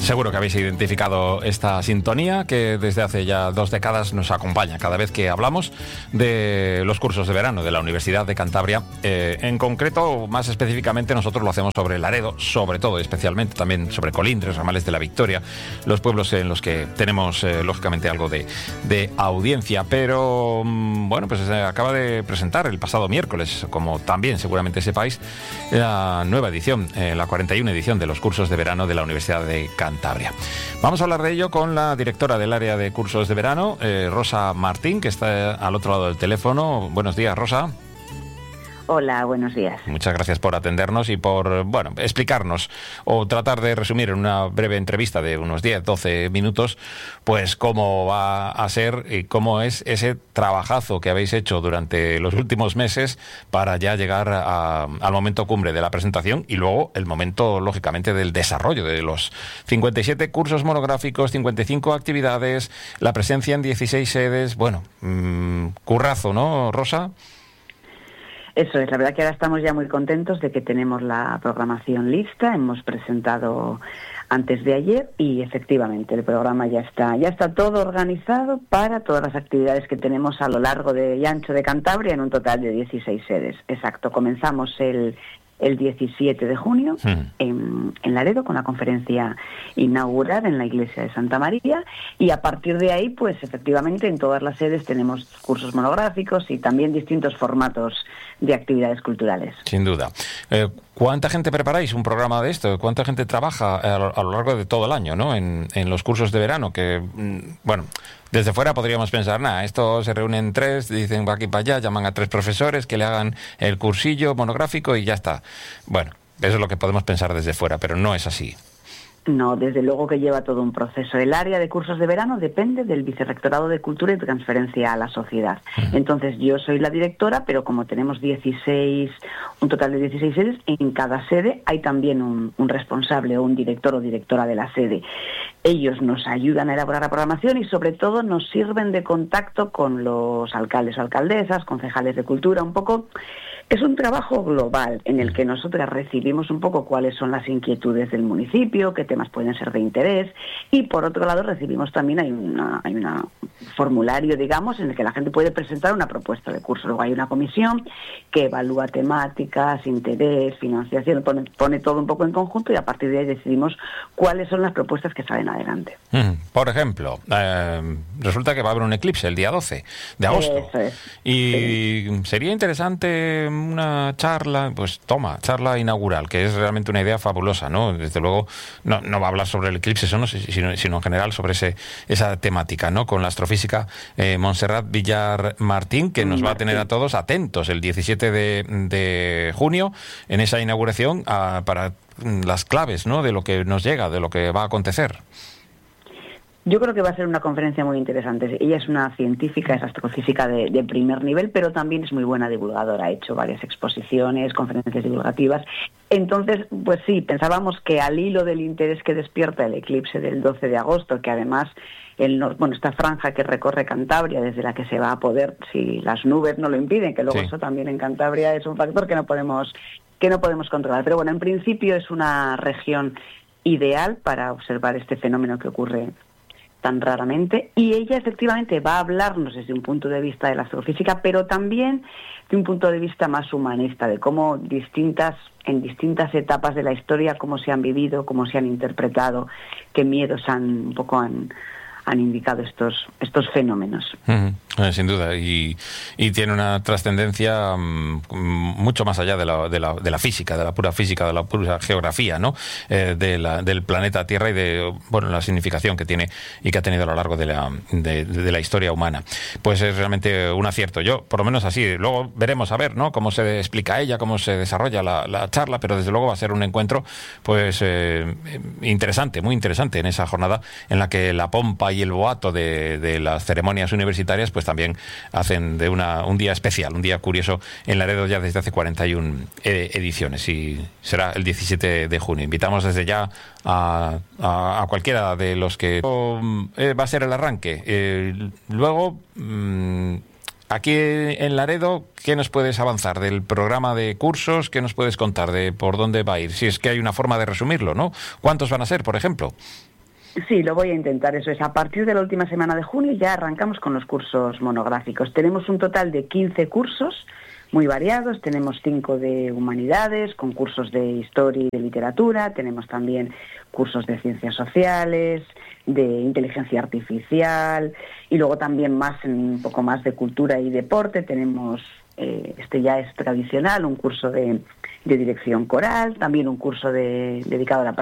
Seguro que habéis identificado esta sintonía que desde hace ya 2 décadas nos acompaña cada vez que hablamos de los cursos de verano de la Universidad de Cantabria. En concreto, más específicamente, nosotros lo hacemos sobre Laredo, sobre todo, especialmente también sobre Colindres, Ramales de la Victoria, los pueblos en los que tenemos, lógicamente, algo de audiencia. Pero, bueno, pues se acaba de presentar el pasado miércoles, como también seguramente sepáis, la nueva edición, la 41 edición de los cursos de verano de la Universidad de Cantabria. Vamos a hablar de ello con la directora del área de cursos de verano, Rosa Martín, que está al otro lado del teléfono. Buenos días, Rosa. Hola, buenos días. Muchas gracias por atendernos y por, bueno, explicarnos o tratar de resumir en una breve entrevista de unos 10-12 minutos, pues cómo va a ser y cómo es ese trabajazo que habéis hecho durante los últimos meses para ya llegar al momento cumbre de la presentación y luego el momento, lógicamente, del desarrollo de los 57 cursos monográficos, 55 actividades, la presencia en 16 sedes. Bueno, currazo, ¿no, Rosa? Eso es, la verdad que ahora estamos ya muy contentos de que tenemos la programación lista, hemos presentado antes de ayer y efectivamente el programa ya está todo organizado para todas las actividades que tenemos a lo largo y ancho de Cantabria en un total de 16 sedes. Exacto, comenzamos el 17 de junio en Laredo con la conferencia inaugural en la iglesia de Santa María y a partir de ahí pues efectivamente en todas las sedes tenemos cursos monográficos y también distintos formatos de actividades culturales. Sin duda. ¿Cuánta gente preparáis un programa de esto? ¿Cuánta gente trabaja a lo largo de todo el año, ¿no? en los cursos de verano? Que, bueno, desde fuera podríamos pensar, esto se reúnen 3, dicen va aquí para allá, llaman a 3 profesores que le hagan el cursillo monográfico y ya está. Bueno, eso es lo que podemos pensar desde fuera, pero no es así. No, desde luego que lleva todo un proceso. El área de cursos de verano depende del Vicerrectorado de Cultura y Transferencia a la Sociedad. Entonces yo soy la directora, pero como tenemos un total de 16 sedes, en cada sede hay también un responsable o un director o directora de la sede. Ellos nos ayudan a elaborar la programación y sobre todo nos sirven de contacto con los alcaldes o alcaldesas, concejales de cultura, un poco. Es un trabajo global en el que nosotras recibimos un poco cuáles son las inquietudes del municipio, qué temas pueden ser de interés y por otro lado recibimos también, hay un formulario, digamos, en el que la gente puede presentar una propuesta de curso. Luego hay una comisión que evalúa temáticas, interés, financiación, pone todo un poco en conjunto y a partir de ahí decidimos cuáles son las propuestas que salen adelante. Por ejemplo, resulta que va a haber un eclipse el día 12 de agosto. Eso es. Y sería interesante una charla, charla inaugural, que es realmente una idea fabulosa, ¿no? Desde luego no va a hablar sobre el eclipse, sino en general sobre esa temática, ¿no? Con la astrofísica Montserrat Villar Martín, que nos va a tener a todos atentos el 17 de junio en esa inauguración para las claves, ¿no? De lo que nos llega, de lo que va a acontecer. Yo creo que va a ser una conferencia muy interesante. Ella es una científica, es astrofísica de primer nivel, pero también es muy buena divulgadora. Ha hecho varias exposiciones, conferencias divulgativas. Entonces, pues sí, pensábamos que al hilo del interés que despierta el eclipse del 12 de agosto, que además esta franja que recorre Cantabria, desde la que se va a poder, si las nubes no lo impiden, que luego eso también en Cantabria es un factor que no podemos controlar. Pero bueno, en principio es una región ideal para observar este fenómeno que ocurre tan raramente, y ella efectivamente va a hablarnos desde un punto de vista de la astrofísica, pero también de un punto de vista más humanista, de cómo en distintas etapas de la historia, cómo se han vivido, cómo se han interpretado, qué miedos han indicado estos fenómenos. Sin duda, y tiene una trascendencia mucho más allá de la física, de la pura física, de la pura geografía, ¿no? Del planeta Tierra y de la significación que tiene y que ha tenido a lo largo de la historia humana. Pues es realmente un acierto. Yo, por lo menos así, luego veremos a ver, ¿no? Cómo se explica ella, cómo se desarrolla la charla, pero desde luego va a ser un encuentro pues interesante, muy interesante en esa jornada en la que la pompa y el boato de las ceremonias universitarias pues también hacen de un día especial, un día curioso en Laredo ya desde hace 41 ediciones y será el 17 de junio. Invitamos desde ya a cualquiera de los que va a ser el arranque. Luego, aquí en Laredo, ¿qué nos puedes avanzar del programa de cursos? ¿Qué nos puedes contar de por dónde va a ir? Si es que hay una forma de resumirlo, ¿no? ¿Cuántos van a ser, por ejemplo? Sí, lo voy a intentar, eso es. A partir de la última semana de junio ya arrancamos con los cursos monográficos. Tenemos un total de 15 cursos muy variados. Tenemos 5 de humanidades, con cursos de historia y de literatura. Tenemos también cursos de ciencias sociales, de inteligencia artificial y luego también un poco más de cultura y deporte. Tenemos, este ya es tradicional, un curso de dirección coral, también un curso dedicado a la